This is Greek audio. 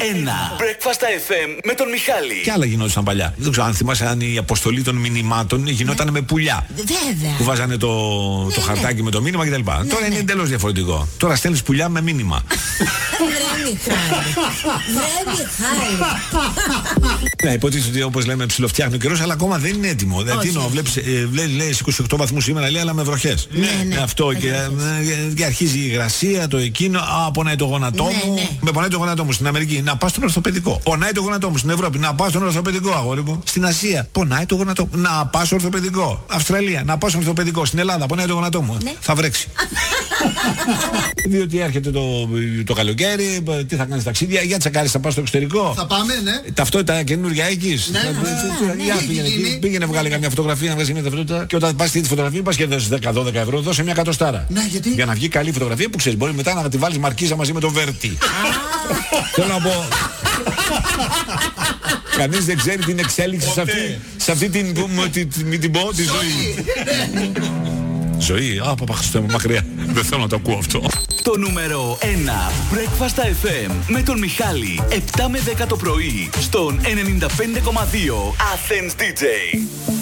Breakfast FM με τον Μιχάλη. Και άλλα γινόταν παλιά. Δεν ξέρω αν θυμάσαι αν η αποστολή των μηνυμάτων γινόταν με πουλιά. Βέβαια. Που βάζανε το χαρτάκι με το μήνυμα κτλ. Τώρα είναι εντελώς διαφορετικό. Τώρα στέλνεις πουλιά με μήνυμα. Βρε Μιχάλη. Ναι, υποτίθεται ότι όπως λέμε ψιλοφτιάχνει ο καιρός, αλλά ακόμα δεν είναι έτοιμο. Δηλαδή, λέει 28 βαθμούς σήμερα, λέει, αλλά με βροχές. Ναι. Αυτό και αρχίζει η υγρασία, το εκείνο. Πονάει το γόνατό μου. Με πονάει το γόνατό μου στην Αμερική. Να πας στον ορθοπαιδικό. Πονάει το γόνατό μου στην Ευρώπη. Να πας στον ορθοπαιδικό, αγόρι μου. Στην Ασία. Πονάει το γόνατό μου. Να πας στο ορθοπαιδικό. Αυστραλία. Να πας στο ορθοπαιδικό. Στην Ελλάδα. Πονάει το γόνατό μου. Θα βρέξει. Διότι έρχεται το καλοκαίρι, τι θα κάνεις ταξίδια, για τσακάρεις, θα πας στο εξωτερικό. Θα πάμε, ναι. Ταυτότητα καινούργια έχεις. Πήγαινε βγάλει καμιά φωτογραφία, να βγάλει μια ταυτότητα. Και όταν πας στη φωτογραφία, πας και δώσεις 10-12 ευρώ, δώσε μια κατοστάρα. Ναι, γιατί? Για να βγει καλή φωτογραφία που ξέρεις, μπορεί μετά να τη βάλεις μαρκίζα μαζί με το Βέρτι. Θέλω να πω. Κανείς δεν ξέρει την εξέλιξη σε αυτή την τη ζωή. Ζωή, Χριστέ μου, μακριά. Δεν θέλω να το ακούω αυτό. Το νούμερο 1 Breakfast FM με τον Μιχάλη 7 με 10 το πρωί στον 95,2 Athens DJ.